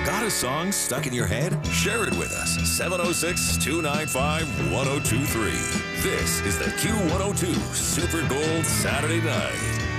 Got a song stuck in your head? Share it with us. 706-295-1023. This is the Q102 Super Gold Saturday Night.